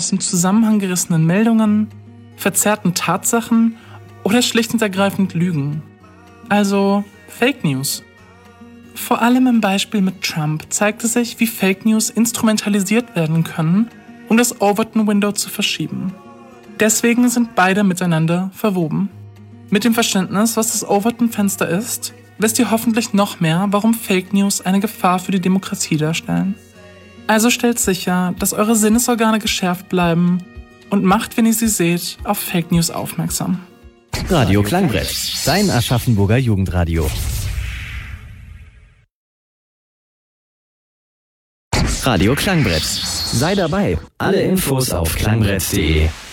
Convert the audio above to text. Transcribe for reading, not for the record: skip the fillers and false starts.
aus dem Zusammenhang gerissenen Meldungen, verzerrten Tatsachen oder schlicht und ergreifend Lügen. Also Fake News. Vor allem im Beispiel mit Trump zeigte sich, wie Fake News instrumentalisiert werden können, um das Overton-Window zu verschieben. Deswegen sind beide miteinander verwoben. Mit dem Verständnis, was das Overton-Fenster ist, wisst ihr hoffentlich noch mehr, warum Fake News eine Gefahr für die Demokratie darstellen. Also stellt sicher, dass eure Sinnesorgane geschärft bleiben und macht, wenn ihr sie seht, auf Fake News aufmerksam. Radio Klangbrett, dein Aschaffenburger Jugendradio. Radio Klangbrett. Sei dabei. Alle Infos auf klangbrett.de.